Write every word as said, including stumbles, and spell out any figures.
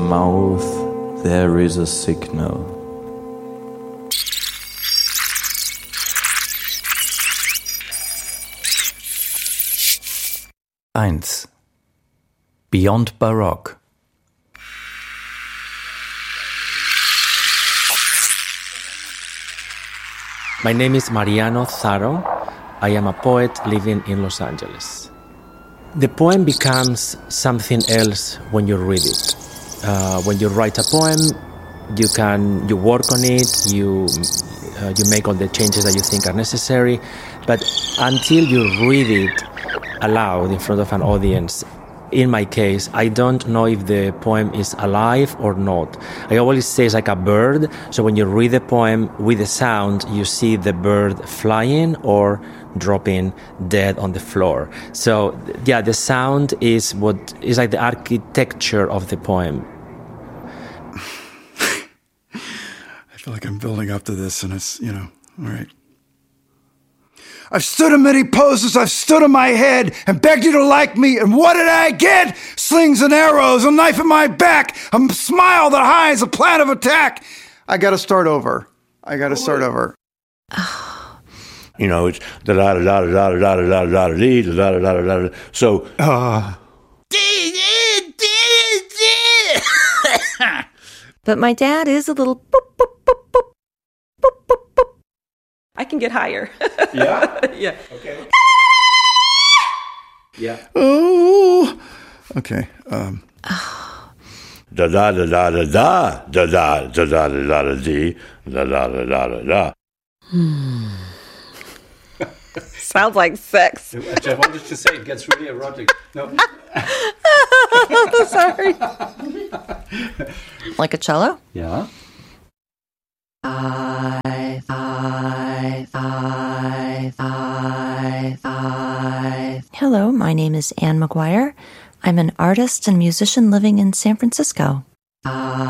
mouth there is a signal. Eins. Beyond Baroque. My name is Mariano Zaro. I am a poet living in Los Angeles. The poem becomes something else when you read it. Uh, when you write a poem, you can you work on it, you uh, you make all the changes that you think are necessary, but until you read it aloud in front of an audience, in my case, I don't know if the poem is alive or not. I always say it's like a bird. So when you read the poem with the sound, you see the bird flying or dropping dead on the floor. So yeah, the sound is what is like the architecture of the poem. I feel like I'm building up to this, and it's, you know, all right. I've stood in many poses, I've stood on my head and begged you to like me, and what did I get? Slings and arrows, a knife in my back, a smile that hides a plan of attack. I gotta start over. I gotta start over. You know, it's da da da da da da da da da da da da da da da. So, uh. But my dad is a little boop, boop, boop, boop, boop, boop, boop. I can get higher. Yeah? Yeah. Okay. Yeah. Oh. Okay. Um. Da da da da da da da da da da da da da dee da da da da da da. Sounds like sex. I wanted to say it gets really erotic. No. Sorry. Like a cello? Yeah. Five, five, five, five, five. Hello, my name is Anne McGuire. I'm an artist and musician living in San Francisco. Five.